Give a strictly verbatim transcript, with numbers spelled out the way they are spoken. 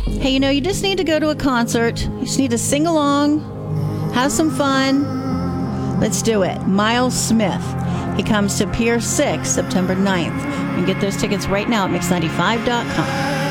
Hey, you know, you just need to go to a concert. You just need to sing along, have some fun. Let's do it. Miles Smith. He comes to Pier six, September ninth. You can get those tickets right now at mix ninety-five dot com.